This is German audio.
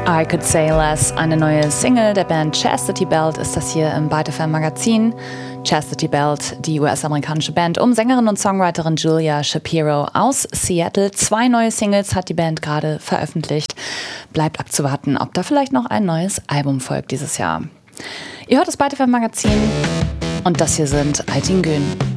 I Could Say Less, eine neue Single der Band Chastity Belt, ist das hier im Byte FM Magazin. Chastity Belt, die US-amerikanische Band um Sängerin und Songwriterin Julia Shapiro aus Seattle. 2 neue Singles hat die Band gerade veröffentlicht. Bleibt abzuwarten, ob da vielleicht noch ein neues Album folgt dieses Jahr. Ihr hört das Byte FM Magazin und das hier sind Aytin Gün.